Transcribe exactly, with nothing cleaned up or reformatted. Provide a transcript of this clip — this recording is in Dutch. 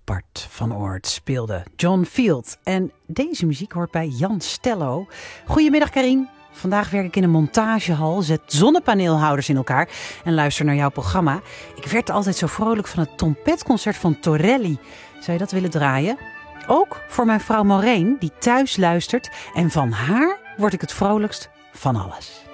Bart van Oort speelde John Field. En deze muziek hoort bij Jan Stello. Goedemiddag Karin. Vandaag werk ik in een montagehal, zet zonnepaneelhouders in elkaar en luister naar jouw programma. Ik werd altijd zo vrolijk van het trompetconcert van Torelli. Zou je dat willen draaien? Ook voor mijn vrouw Maureen, die thuis luistert. En van haar word ik het vrolijkst van alles.